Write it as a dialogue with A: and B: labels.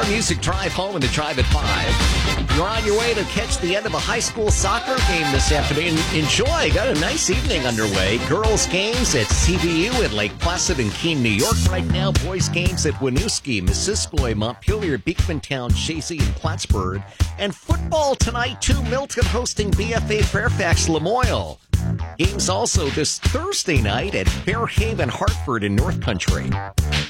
A: music drive home and the drive at 5. You're on your way to catch the end of a high school soccer game this afternoon. Enjoy. Got a nice evening underway. Girls games at CVU at Lake Placid and Keene, New York right now. Boys games at Winooski, Missisquoi, Montpelier, Beekmantown, Chazy, and Plattsburgh. And football tonight, too. Milton hosting BFA Fairfax Lamoille. Games also this Thursday night at Fairhaven, Hartford in North Country.